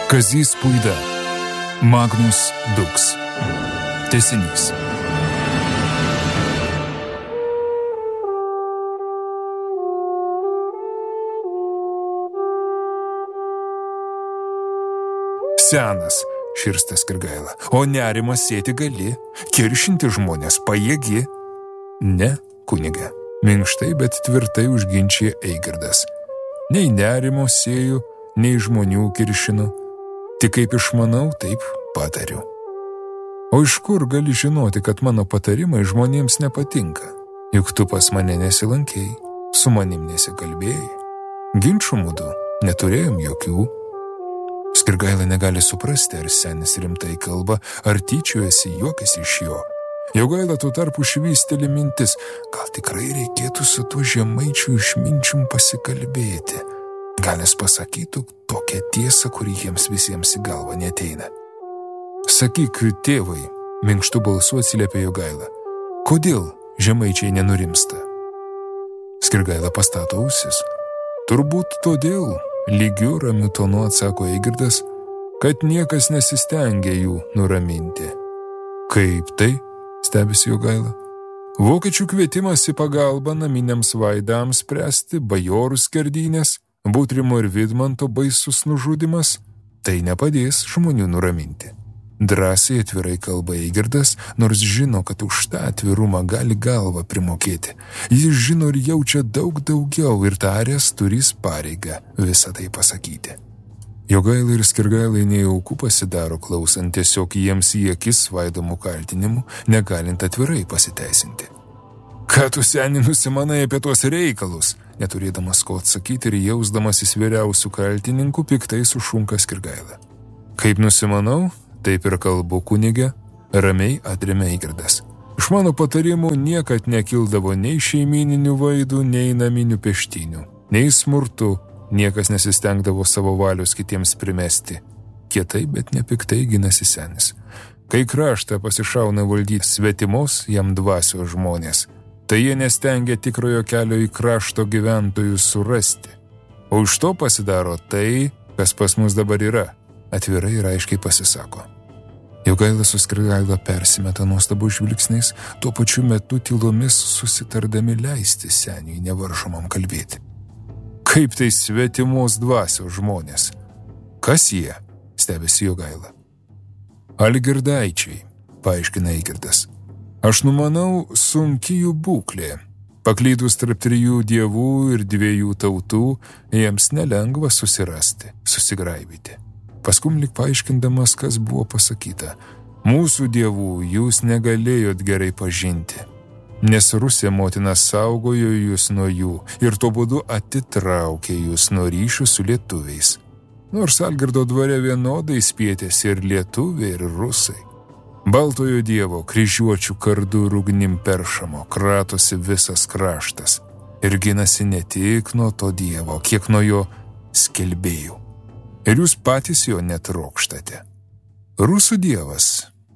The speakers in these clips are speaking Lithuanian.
Kazys Puida. Magnus Dux. Tęsinys. Senas, širsta Skirgaila, o nerimas sėti gali, kiršinti žmonės pajėgi. Ne, kunige, minkštai, bet tvirtai užginčia Eigirdas. Nei nerimo sėju, nei žmonių kiršinu, tik kaip išmanau, taip patariu. O iš kur gali žinoti, kad mano patarimai žmonėms nepatinka? Juk tu pas mane nesilankėjai, su manim nesikalbėjai. Ginčų mūdų neturėjom jokių. Skirgaila negali suprasti, ar senis rimtai kalba, ar tyčiojasi juokis iš jo. Jogaila tuo tarpu švysteli mintis, gal tikrai reikėtų su tuo žemaičiu išminčium pasikalbėti. Gal jis pasakytų tokią tiesą, kuri jiems visiems į galvą neteina. Sakyk, tėvai, minkštu balsu atsiliepė Jogaila, kodėl žemaičiai nenurimsta? Skirgaila pastato ausis. Turbūt todėl, lygiu ramiu tonu atsako Eigirdas, kad niekas nesistengia jų nuraminti. Kaip tai? Stebisi Jogaila. Vokiečių kvietimas į pagalbą naminiams vaidams spręsti, bajorų skerdynės, Butrimo ir Vidmanto baisus nužudymas, tai nepadės žmonių nuraminti. Drąsiai atvirai kalba Eigirdas, nors žino, kad už tą atvirumą gali galvą primokėti. Jis žino ir jaučia daug daugiau ir taręs turės pareigą visą tai pasakyti. Jogaila ir Skirgailai nejaukų pasidaro klausant tiesiog jiems į akis svaidomų kaltinimų, negalint atvirai pasiteisinti. Ką tu, seni, nusimanai apie tuos reikalus? Neturėdamas ko atsakyti ir jausdamasis vyriausių kaltininkų, piktai sušunka Skirgaila. Kaip nusimanau, taip ir kalbu, kunige, ramiai atrėmė Eigirdas. Iš mano patarimų niekad nekildavo nei šeimininių vaidų, nei naminių peštinių, nei smurtų, niekas nesistengdavo savo valios kitiems primesti. Kietai, bet nepiktai ginasi senis. Kai kraštą pasišauna valdyti svetimos jam dvasios žmonės, tai jie nestengia tikrojo kelio į krašto gyventojus surasti. O iš to pasidaro tai, kas pas mus dabar yra, atvirai ir aiškiai pasisako. Jogaila su Skirgaila persimeta nuostabų žvilgsniais, tuo pačiu metu tylomis susitardami leisti seniui nevaržomam kalbėti. Kaip tai svetimos dvasios žmonės? Kas jie? Stebėsi Jogaila. Algirdaičiai, paaiškina Eigirdas. Aš numanau, sunki jų būklė. Paklydus tarp 3 dievų ir 2 tautų, jiems nelengva susirasti, susigraibyti. Paskum lyg paaiškindamas, kas buvo pasakyta. Mūsų dievų jūs negalėjot gerai pažinti, nes Rusija motina saugojo jūs nuo jų ir tuo būdu atitraukė jūs nuo ryšių su lietuviais. Nors Algirdo dvare vienodai spietėsi ir lietuviai, ir rusai. Baltojo dievo kryžiuočių kardų ir ugnim peršamo kratosi visas kraštas ir ginasi ne tik nuo to dievo, kiek nuo jo skelbėjų. Ir jūs patys jo netrokštate. Rusų dievas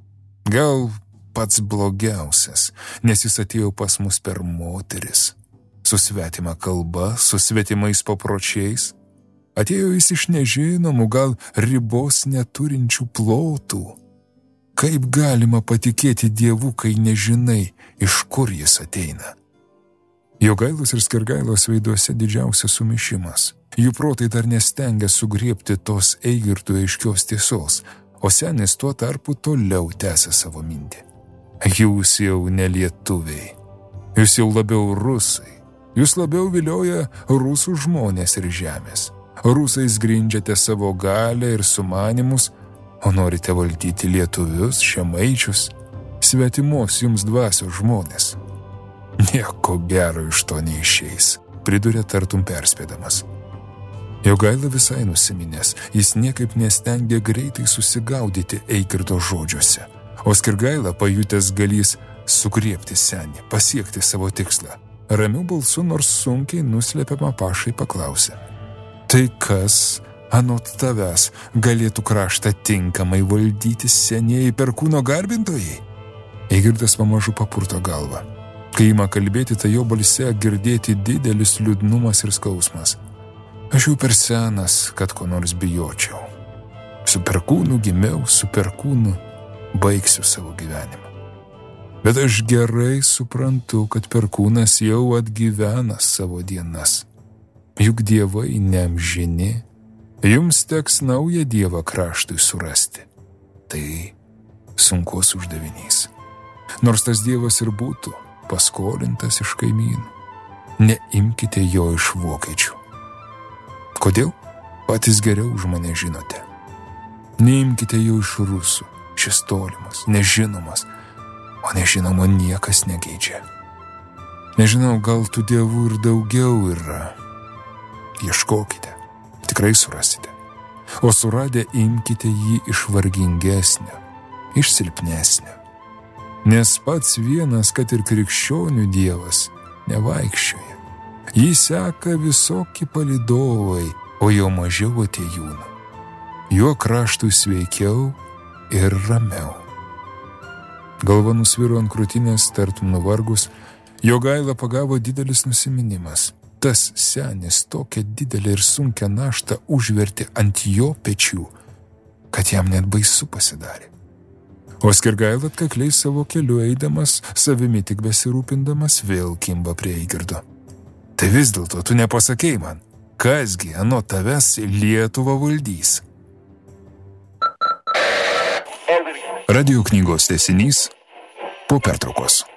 gal pats blogiausias, nes jis atėjo pas mus per moteris, su svetima kalba, su svetimais papročiais. Atėjo jis iš nežinomų, gal ribos neturinčių plotų. Kaip galima patikėti dievu, kai nežinai, iš kur jis ateina? Jogailos ir Skirgailos veiduose didžiausias sumišimas. Jų protai dar nestengia sugriebti tos Eigirdo aiškios tiesos, o senis tuo tarpu toliau tęsia savo mintį. Jūs jau ne lietuviai, jūs jau labiau rusai, jūs labiau vilioja rusų žmonės ir žemės. Rusais grindžiate savo galią ir sumanimus, o norite valdyti lietuvius, žemaičius, svetimos jums dvasios žmonės. Nieko gero iš to neišeis, pridūrė tartum perspėdamas. Jogaila visai nusiminęs, jis niekaip nestengia greitai susigaudyti Eigirdo žodžiuose, o Skirgaila pajutęs galys sugriebti senį, pasiekti savo tikslą. Ramiu balsu, nors sunkiai nuslepiamą pašai paklausė. Tai kas anot tavęs galėtų kraštą tinkamai valdyti senieji perkūno garbintojai? Eigirdas pamažu papurto galvą. Kai ima kalbėti, tai jo balse girdėti didelis liūdnumas ir skausmas. Aš jau per senas, kad ko nors bijočiau. Su perkūnu gimiau, su perkūnu baigsiu savo gyvenimą. Bet aš gerai suprantu, kad perkūnas jau atgyvena savo dienas. Juk dievai neamžini, jums teks naują dievą kraštui surasti. Tai sunkus uždavinys. Nors tas dievas ir būtų paskolintas iš kaimynų, neimkite jo iš vokiečių. Kodėl? Patys geriau už mane žinote. Neimkite jo iš rusų, šis tolimas, nežinomas, o nežinomo niekas negeidžia. Nežinau, gal tų dievų ir daugiau yra. Ieškokite, tikrai surasite. O suradę imkite jį iš vargingesnio, iš silpnesnio. Nes pats vienas, kad ir krikščionių dievas, nevaikščioja. Jį seka visokie palydovai, o jo mažiau atėjūnų. Jo kraštui sveikiau ir ramiau. Galva nusviro ant krūtinės, tartum nuvargus, Jogailą pagavo didelis nusiminimas. Tas senis tokią didelę ir sunkią naštą užvertė ant jo pečių, kad jam net baisu pasidarė. O Skirgaila atkakliai savo keliu eidamas, savimi tik besirūpindamas, vėl kimba prie Eigirdo. Tai vis dėlto tu nepasakei man, kasgi anot tavęs Lietuvą valdys. Radio knygos tęsinys po pertraukos.